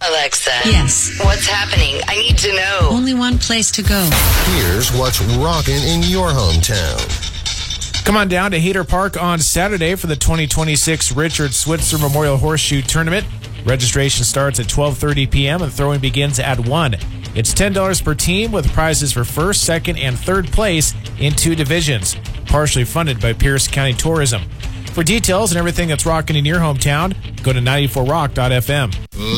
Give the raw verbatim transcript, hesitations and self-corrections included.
Alexa. Yes. What's happening? I need to know. Only one place to go. Here's what's rocking in your hometown. Come on down to Hayter Park on Saturday for the twenty twenty-six Richard Switzer Memorial Horseshoe Tournament. Registration starts at twelve thirty p.m. and throwing begins at one. It's ten dollars per team with prizes for first, second, and third place in two divisions. Partially funded by Pierce County Tourism. For details and everything that's rocking in your hometown, go to ninety-four rock dot f m.